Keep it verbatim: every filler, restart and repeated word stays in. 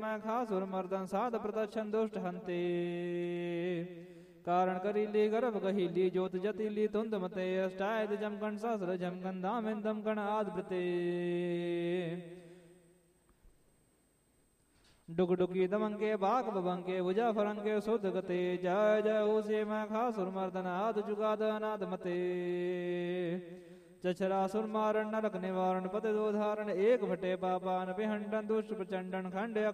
ਮੈਂ ਖਾਸੁਰ ਮਰਦਨ ਸਾਧ ਪ੍ਰਦਸ਼ਨ ਦੁਸ਼ਟ ਹੰਤੇ ਕਾਰਣ ਕਰੀਲੀ ਗਰਭ ਗਹੀਲੀ ਜੋਤ ਜਤੀਲੀ ਤੁੰਦ ਮਤੇ ਅਸ਼ਟਾਇਤ ਜਮਕਣ ਸਹਸਰ ਜਮਕਣ ਧਾਮਿਨ ਦਮਕਣ ਆਦ ਬ੍ਰਤੇ ਡੁਗ ਡੁਗੀ ਦਮੰਗੇ ਬਾਕ ਬਬੰਗੇ ਭੁਜਾ ਫਰੰਗੇ ਸੁਧ ਗਤੇ ਜੈ ਜੈ ਹੋਸੇ ਮੈਂ ਖਾਸੁਰ ਮਰਦਨ ਆਦ ਜੁਗਾਦ ਅਨਾਦ ਮਤੇ ਚਛਰਾਸੁਰ ਮਾਰਨ ਨਰਕ ਨਿਵਾਰਨ ਪਤੇ ਦੋ ਧਾਰਨ ਏਕ ਭਟੇ ਪਾਪਾਨ ਬਿਹੰਡਨ ਦੁਸ਼ਟ ਪ੍ਰਚੰਡਨ ਖੰਡ